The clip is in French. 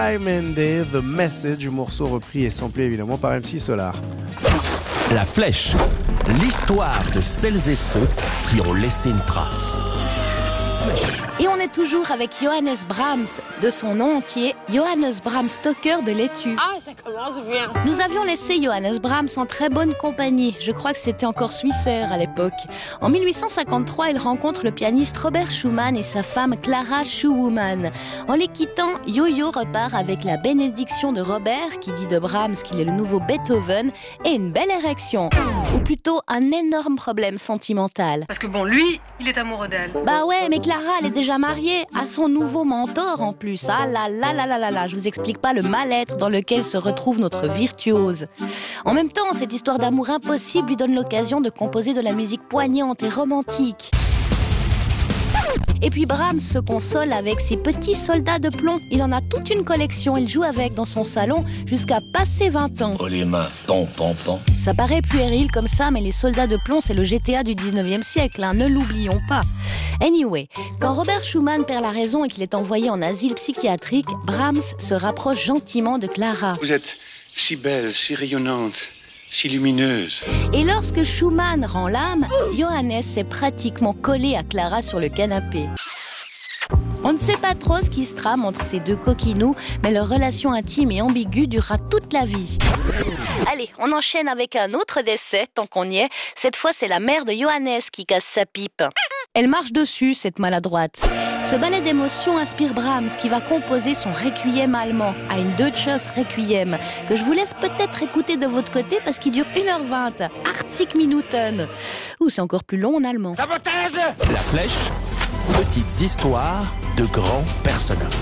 Time and Day, The Message, morceau repris et samplé évidemment par MC Solar. La Flèche, l'histoire de celles et ceux qui ont laissé une trace. Et on est toujours avec Johannes Brahms, de son nom entier, Johannes Brahms Stocker de Laitue. Ah, ça commence bien. Nous avions laissé Johannes Brahms en très bonne compagnie. Je crois que c'était encore Suissaire à l'époque. En 1853, il rencontre le pianiste Robert Schumann et sa femme Clara Schumann. En les quittant, Yo-Yo repart avec la bénédiction de Robert, qui dit de Brahms qu'il est le nouveau Beethoven, et une belle érection. Ou plutôt un énorme problème sentimental. Parce que bon, lui, il est amoureux d'elle. Bah ouais, mais Clara, elle est déjà mariée à son nouveau mentor en plus. Ah là là là là là là, je vous explique pas le mal-être dans lequel se retrouve notre virtuose. En même temps, cette histoire d'amour impossible lui donne l'occasion de composer de la musique poignante et romantique. Et puis Brahms se console avec ses petits soldats de plomb. Il en a toute une collection, il joue avec dans son salon jusqu'à passer 20 ans. Oh les mains, pom, pom, pom. Ça paraît puéril comme ça, mais les soldats de plomb, c'est le GTA du 19e siècle, hein, ne l'oublions pas. Anyway, quand Robert Schumann perd la raison et qu'il est envoyé en asile psychiatrique, Brahms se rapproche gentiment de Clara. Vous êtes si belle, si rayonnante, si lumineuse. Et lorsque Schumann rend l'âme, Johannes s'est pratiquement collé à Clara sur le canapé. On ne sait pas trop ce qui se trame entre ces deux coquinous, mais leur relation intime et ambiguë durera toute la vie. Allez, on enchaîne avec un autre décès, tant qu'on y est. Cette fois, c'est la mère de Johannes qui casse sa pipe. Elle marche dessus, cette maladroite. Ce ballet d'émotions inspire Brahms, qui va composer son requiem allemand, Ein Deutsches Requiem, que je vous laisse peut-être écouter de votre côté parce qu'il dure 1h20, 80 Minuten. Ouh, c'est encore plus long en allemand. La Flèche, petites histoires de grands personnages.